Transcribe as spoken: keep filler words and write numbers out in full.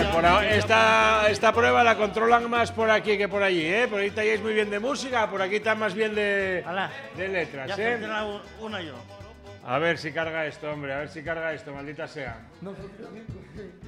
por ahora, esta, esta prueba la controlan más por aquí que por allí, ¿eh? Por ahí estáis muy bien de música, por aquí está más bien de, Alá, de letras, ya ¿eh? seleccionado una yo. A ver si carga esto, hombre, a ver si carga esto, maldita sea.